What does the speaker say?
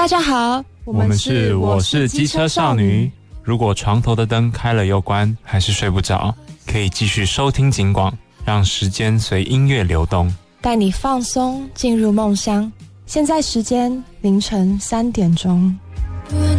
家好， 我是机车少女。如果床头的灯开了又关，还是睡不着，可以继续收听警广，让时间随音乐流动， 带你放松进入梦乡。现在时间凌晨3点钟。